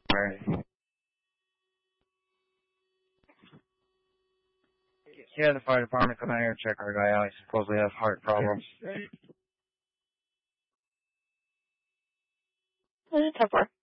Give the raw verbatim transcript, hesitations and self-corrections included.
Right. Yeah, the fire department come out here and check our guy out. He supposedly has heart problems. What is it for?